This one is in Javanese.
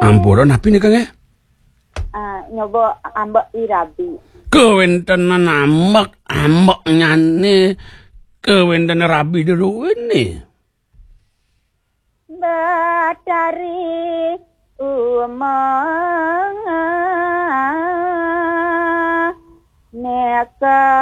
Ngampura nabi nih Kang ya? Nyoba ambek irabi. Kewentenan ambek nyane kewentenan rabi dulu ini. Batari umang neka